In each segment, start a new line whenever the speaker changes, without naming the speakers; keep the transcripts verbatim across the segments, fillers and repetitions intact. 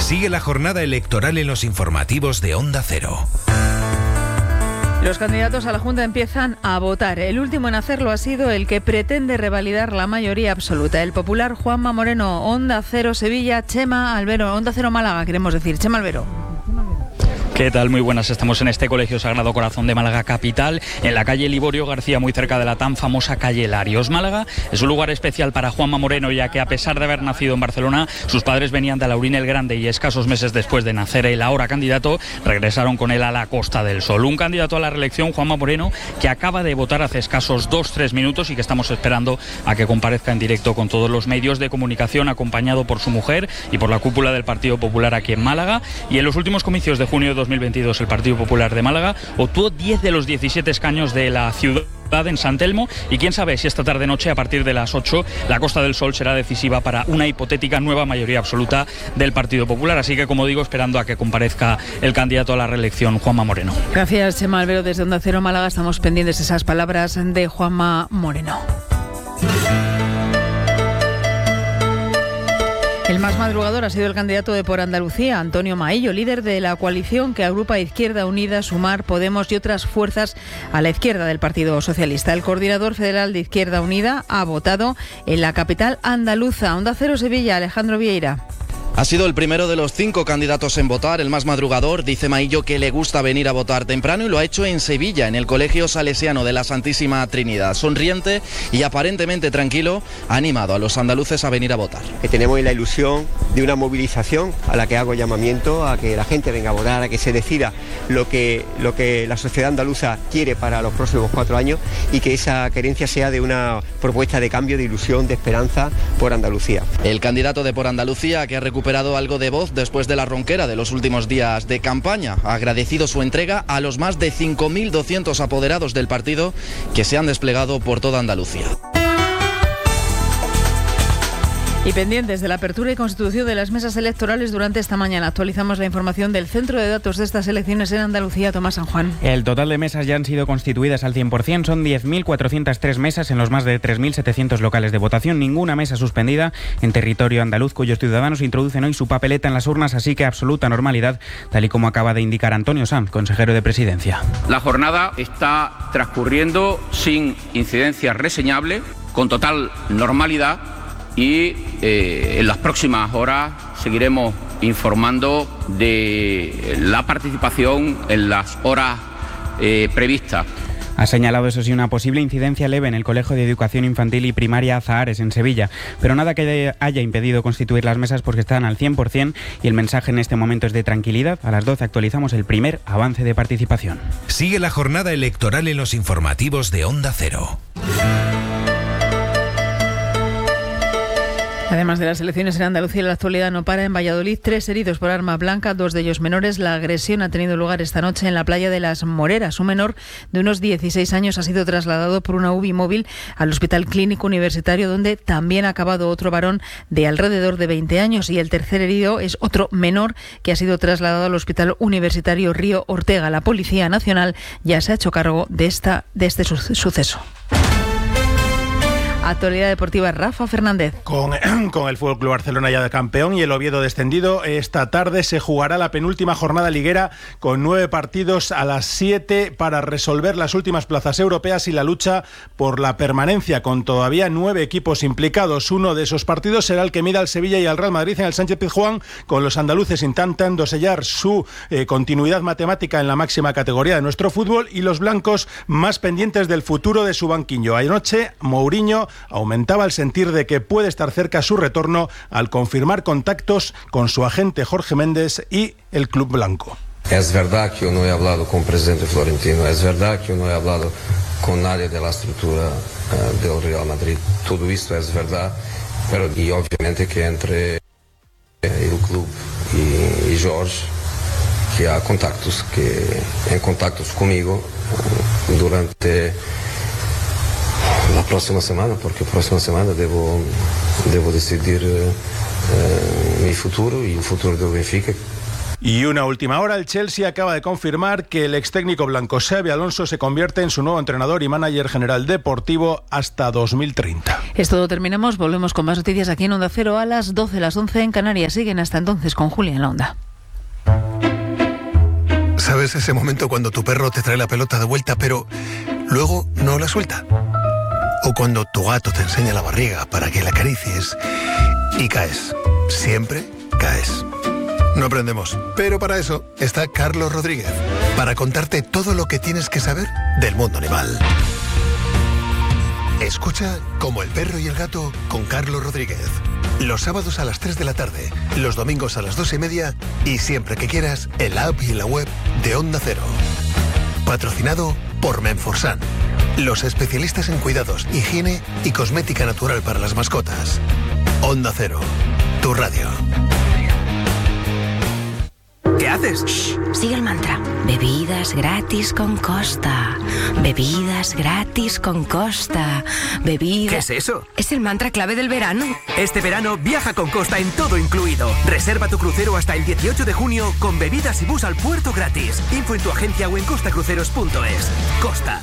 Sigue la jornada electoral en los informativos de Onda Cero.
Los candidatos a la Junta empiezan a votar. El último en hacerlo ha sido el que pretende revalidar la mayoría absoluta. El popular Juanma Moreno, Onda Cero Sevilla, Chema Albero, Onda Cero Málaga, queremos decir. Chema Albero.
¿Qué tal? Muy buenas. Estamos en este Colegio Sagrado Corazón de Málaga capital, en la calle Liborio García, muy cerca de la tan famosa calle Larios. Málaga es un lugar especial para Juanma Moreno, ya que a pesar de haber nacido en Barcelona, sus padres venían de Laurín el Grande y escasos meses después de nacer el ahora candidato, regresaron con él a la Costa del Sol. Un candidato a la reelección, Juanma Moreno, que acaba de votar hace escasos dos tres minutos y que estamos esperando a que comparezca en directo con todos los medios de comunicación, acompañado por su mujer y por la cúpula del Partido Popular aquí en Málaga. Y en los últimos comicios de junio de dos mil veintidós, el Partido Popular de Málaga obtuvo diez de los diecisiete escaños de la ciudad en San Telmo, y quién sabe si esta tarde noche a partir de las ocho la Costa del Sol será decisiva para una hipotética nueva mayoría absoluta del Partido Popular. Así que, como digo, esperando a que comparezca el candidato a la reelección, Juanma Moreno.
Gracias, Chema Albero. Desde Onda Cero Málaga estamos pendientes de esas palabras de Juanma Moreno. El más madrugador ha sido el candidato de Por Andalucía, Antonio Maillo, líder de la coalición que agrupa Izquierda Unida, Sumar, Podemos y otras fuerzas a la izquierda del Partido Socialista. El coordinador federal de Izquierda Unida ha votado en la capital andaluza. Onda Cero Sevilla, Alejandro Vieira.
Ha sido el primero de los cinco candidatos en votar, el más madrugador. Dice Maillo que le gusta venir a votar temprano y lo ha hecho en Sevilla, en el Colegio Salesiano de la Santísima Trinidad. Sonriente y aparentemente tranquilo, ha animado a los andaluces a venir a votar.
Que tenemos la ilusión de una movilización a la que hago llamamiento a que la gente venga a votar, a que se decida lo que, lo que la sociedad andaluza quiere para los próximos cuatro años y que esa querencia sea de una propuesta de cambio, de ilusión, de esperanza por Andalucía.
El candidato de Por Andalucía, que ha recuperado algo de voz después de la ronquera de los últimos días de campaña, ha agradecido su entrega a los más de cinco mil doscientos apoderados del partido que se han desplegado por toda Andalucía.
Y pendientes de la apertura y constitución de las mesas electorales durante esta mañana. Actualizamos la información del centro de datos de estas elecciones en Andalucía, Tomás San Juan.
El total de mesas ya han sido constituidas al cien por ciento. Son diez mil cuatrocientas tres mesas en los más de tres mil setecientos locales de votación. Ninguna mesa suspendida en territorio andaluz, cuyos ciudadanos introducen hoy su papeleta en las urnas, así que absoluta normalidad, tal y como acaba de indicar Antonio Sanz, consejero de Presidencia.
La jornada está transcurriendo sin incidencias reseñables, con total normalidad. Y eh, en las próximas horas seguiremos informando de la participación en las horas eh, previstas.
Ha señalado, eso sí, una posible incidencia leve en el Colegio de Educación Infantil y Primaria Azahares, en Sevilla, pero nada que haya impedido constituir las mesas porque están al cien por ciento y el mensaje en este momento es de tranquilidad. A las doce actualizamos el primer avance de participación.
Sigue la jornada electoral en los informativos de Onda Cero.
Además de las elecciones en Andalucía, la actualidad no para. En Valladolid, tres heridos por arma blanca, dos de ellos menores. La agresión ha tenido lugar esta noche en la playa de Las Moreras. Un menor de unos dieciséis años ha sido trasladado por una U B I móvil al Hospital Clínico Universitario, donde también ha acabado otro varón de alrededor de veinte años. Y el tercer herido es otro menor que ha sido trasladado al Hospital Universitario Río Ortega. La Policía Nacional ya se ha hecho cargo de, esta, de este su- suceso. Actualidad deportiva, Rafa Fernández.
Con, con el F C Barcelona ya de campeón y el Oviedo descendido, esta tarde se jugará la penúltima jornada liguera con nueve partidos a las siete para resolver las últimas plazas europeas y la lucha por la permanencia, con todavía nueve equipos implicados. Uno de esos partidos será el que mida al Sevilla y al Real Madrid en el Sánchez Pizjuán, con los andaluces intentando sellar su eh, continuidad matemática en la máxima categoría de nuestro fútbol y los blancos más pendientes del futuro de su banquillo. Anoche, Mourinho aumentaba el sentir de que puede estar cerca su retorno al confirmar contactos con su agente Jorge Méndez y el club blanco.
Es verdad que yo no he hablado con el presidente Florentino, es verdad que yo no he hablado con nadie de la estructura uh, del Real Madrid. Todo esto es verdad, pero y obviamente que entre el club y, y Jorge, que hay contactos, que en contactos conmigo uh, durante la próxima semana, porque la próxima semana debo, debo decidir eh, mi futuro y el futuro del Benfica,
Y una última hora, el Chelsea acaba de confirmar que el ex técnico blanco Xabi Alonso se convierte en su nuevo entrenador y manager general deportivo hasta dos mil treinta.
Es todo, terminamos, volvemos con más noticias aquí en Onda Cero a las doce, las once en Canarias. Siguen hasta entonces con Julia en la Onda.
¿Sabes ese momento cuando tu perro te trae la pelota de vuelta pero luego no la suelta? O cuando tu gato te enseña la barriga para que la acaricies y caes. Siempre caes. No aprendemos, pero para eso está Carlos Rodríguez, para contarte todo lo que tienes que saber del mundo animal. Escucha Como el perro y el gato con Carlos Rodríguez. Los sábados a las tres de la tarde, los domingos a las dos y media y siempre que quieras en la app y en la web de Onda Cero. Patrocinado por Menforsan, los especialistas en cuidados, higiene y cosmética natural para las mascotas. Onda Cero, tu radio.
¿Qué haces? Shh, sigue el mantra. Bebidas gratis con Costa. Bebidas gratis con Costa. Bebidas...
¿Qué es eso?
Es el mantra clave del verano.
Este verano viaja con Costa en todo incluido. Reserva tu crucero hasta el dieciocho de junio con bebidas y bus al puerto gratis. Info en tu agencia o en costacruceros punto es. Costa.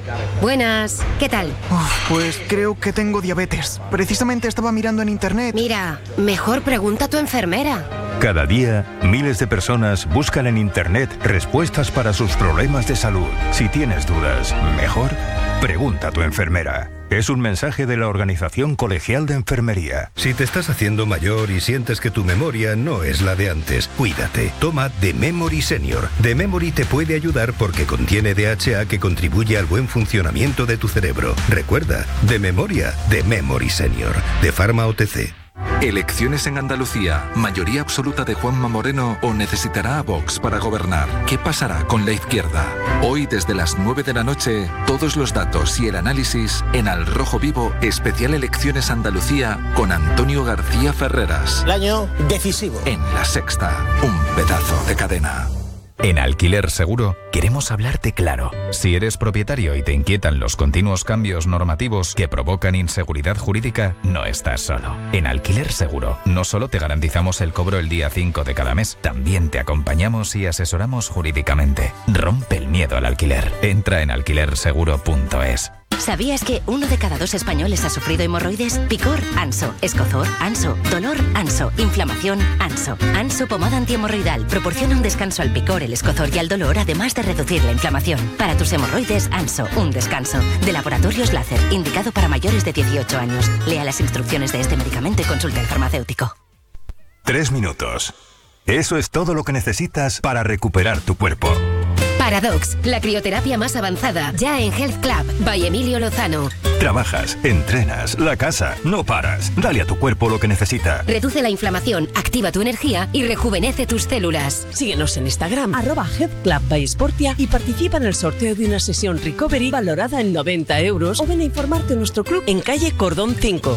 Buenas, ¿qué tal?
Uf, pues creo que tengo diabetes. Precisamente estaba mirando en internet.
Mira, mejor pregunta a tu enfermera.
Cada día, miles de personas buscan en internet respuestas para sus problemas de salud. Si tienes dudas, mejor pregunta a tu enfermera. Es un mensaje de la Organización Colegial de Enfermería.
Si te estás haciendo mayor y sientes que tu memoria no es la de antes, cuídate. Toma The Memory Senior. The Memory te puede ayudar porque contiene D H A que contribuye al buen funcionamiento de tu cerebro. Recuerda, de memoria, The Memory Senior. De Pharma O T C.
Elecciones en Andalucía. ¿Mayoría absoluta de Juanma Moreno o necesitará a Vox para gobernar? ¿Qué pasará con la izquierda? Hoy desde las nueve de la noche, todos los datos y el análisis en Al Rojo Vivo, especial Elecciones Andalucía con Antonio García Ferreras.
El año decisivo.
En La Sexta, un pedazo de cadena.
En Alquiler Seguro queremos hablarte claro. Si eres propietario y te inquietan los continuos cambios normativos que provocan inseguridad jurídica, no estás solo. En Alquiler Seguro no solo te garantizamos el cobro el día cinco de cada mes, también te acompañamos y asesoramos jurídicamente. Rompe el miedo al alquiler. Entra en alquiler seguro punto es.
¿Sabías que uno de cada dos españoles ha sufrido hemorroides? Picor, Anso. Escozor, Anso. Dolor, Anso. Inflamación, Anso. Anso pomada antihemorroidal proporciona un descanso al picor, el escozor y al dolor, además de reducir la inflamación. Para tus hemorroides, Anso, un descanso. De Laboratorios Láser, indicado para mayores de dieciocho años. Lea las instrucciones de este medicamento y consulte al farmacéutico.
Tres minutos. Eso es todo lo que necesitas para recuperar tu cuerpo.
Paradox, la crioterapia más avanzada, ya en Health Club, by Emilio Lozano.
Trabajas, entrenas, la casa, no paras. Dale a tu cuerpo lo que necesita.
Reduce la inflamación, activa tu energía y rejuvenece tus células.
Síguenos en Instagram, arroba Health Club by Sportia y participa en el sorteo de una sesión Recovery valorada en noventa euros o ven a informarte en nuestro club en calle Cordón cinco.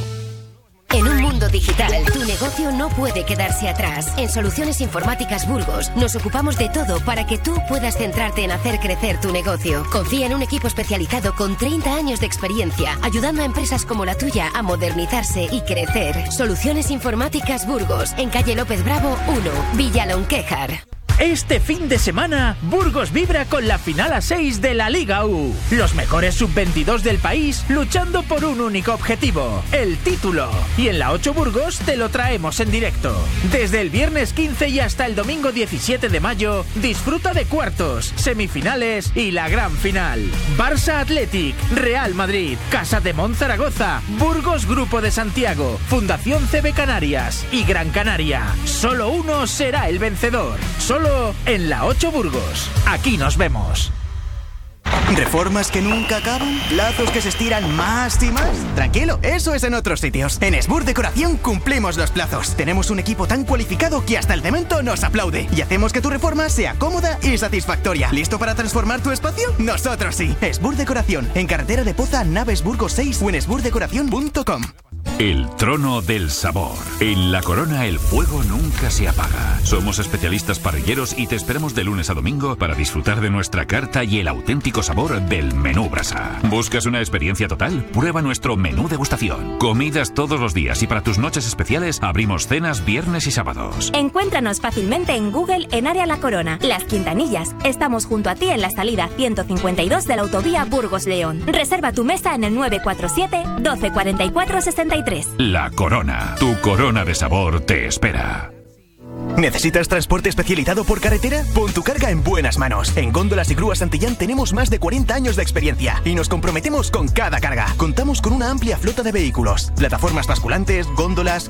En un mundo digital, tu negocio no puede quedarse atrás. En Soluciones Informáticas Burgos nos ocupamos de todo para que tú puedas centrarte en hacer crecer tu negocio. Confía en un equipo especializado con treinta años de experiencia, ayudando a empresas como la tuya a modernizarse y crecer. Soluciones Informáticas Burgos, en calle López Bravo uno, Villa Lonquejar.
Este fin de semana, Burgos vibra con la final a seis de la Liga U. Los mejores sub veintidós del país luchando por un único objetivo, el título. Y en la ocho Burgos te lo traemos en directo. Desde el viernes quince y hasta el domingo diecisiete de mayo, disfruta de cuartos, semifinales y la gran final. Barça Athletic, Real Madrid, Casa de Mon Zaragoza, Burgos Grupo de Santiago, Fundación C B Canarias y Gran Canaria. Solo uno será el vencedor. Solo en la ocho Burgos. Aquí nos vemos.
¿Reformas que nunca acaban? ¿Plazos que se estiran más y más? Tranquilo, eso es en otros sitios. En Esbur Decoración cumplimos los plazos. Tenemos un equipo tan cualificado que hasta el cemento nos aplaude. Y hacemos que tu reforma sea cómoda y satisfactoria. ¿Listo para transformar tu espacio? Nosotros sí. Esbur Decoración, en carretera de Poza, Naves Burgos seis o en esbur decoración punto com.
El trono del sabor. En La Corona el fuego nunca se apaga. Somos especialistas parrilleros y te esperamos de lunes a domingo para disfrutar de nuestra carta y el auténtico sabor del menú brasa. ¿Buscas una experiencia total? Prueba nuestro menú degustación. Comidas todos los días y para tus noches especiales abrimos cenas viernes y sábados.
Encuéntranos fácilmente en Google en Área La Corona. Las Quintanillas. Estamos junto a ti en la salida ciento cincuenta y dos de la autovía Burgos-León. Reserva tu mesa en el nueve cuatro siete, doce cuarenta y cuatro, sesenta y tres.
La Corona. Tu corona de sabor te espera.
¿Necesitas transporte especializado por carretera? Pon tu carga en buenas manos. En Góndolas y Grúas Santillán tenemos más de cuarenta años de experiencia y nos comprometemos con cada carga. Contamos con una amplia flota de vehículos, plataformas basculantes, góndolas,